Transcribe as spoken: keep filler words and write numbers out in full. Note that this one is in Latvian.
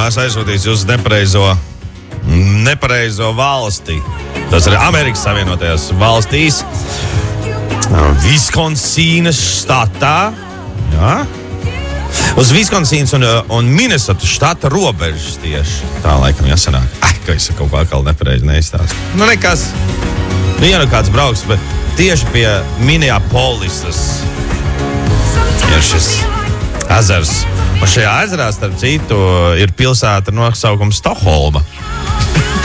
esmu aizsūtījis uz nepareizo, nepareizo valsti. Tas ir Amerikas Savienotajās valstīs. Viskonsīnas štatā. Jā. Uz Viskonsīnas un, un Minnesotas štata robežas tieši. Tā laikam jāsanāk. Ai, ka es kaut kā atkal nepareizi neizstāstu. Nu, nekas. Nu, ja nu kāds brauks, bet tieši pie Minneapolisas ir šis ezers. Un šajā ezerā, starp citu, ir pilsēta nosaukums Stokholma.